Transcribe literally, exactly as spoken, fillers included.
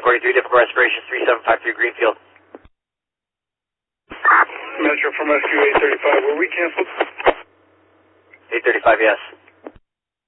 forty-three, difficult respiration, three seven five three Greenfield. Metro from S Q eight thirty-five, were we canceled? eight thirty-five, yes.